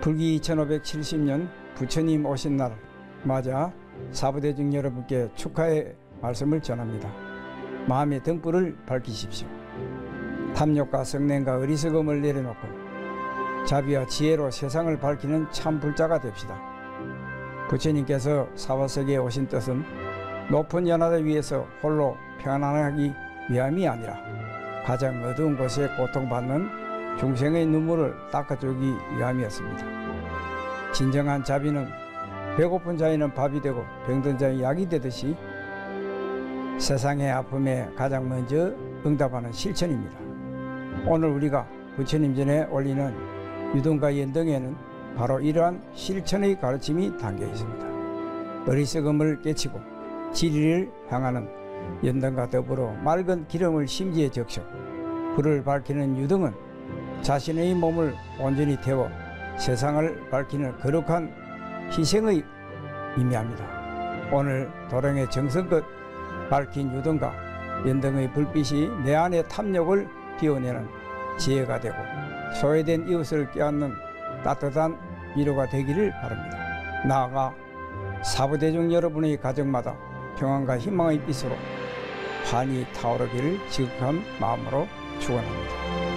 불기 2570년 부처님 오신 날 맞아 사부대중 여러분께 축하의 말씀을 전합니다. 마음의 등불을 밝히십시오. 탐욕과 성냄과 어리석음을 내려놓고 자비와 지혜로 세상을 밝히는 참 불자가 됩시다. 부처님께서 사바세계에 오신 뜻은 높은 연하들 위에서 홀로 평안하기 위함이 아니라 가장 어두운 곳에 고통받는 중생의 눈물을 닦아주기 위함이었습니다. 진정한 자비는 배고픈 자에는 밥이 되고 병든 자의 약이 되듯이 세상의 아픔에 가장 먼저 응답하는 실천입니다. 오늘 우리가 부처님 전에 올리는 유등과 연등에는 바로 이러한 실천의 가르침이 담겨 있습니다. 어리석음을 깨치고 진리를 향하는 연등과 더불어 맑은 기름을 심지에 적셔 불을 밝히는 유등은 자신의 몸을 온전히 태워 세상을 밝히는 거룩한 희생의 의미합니다. 오늘 도량의 정성껏 밝힌 유등과 연등의 불빛이 내 안의 탐욕을 비워내는 지혜가 되고 소외된 이웃을 껴안는 따뜻한 위로가 되기를 바랍니다. 나아가 사부대중 여러분의 가정마다 평안과 희망의 빛으로 환히 타오르기를 지극한 마음으로 축원합니다.